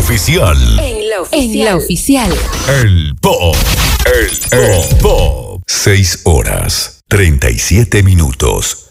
oficial. En la oficial. El Pop. El Pop. 6 horas, 37 minutos.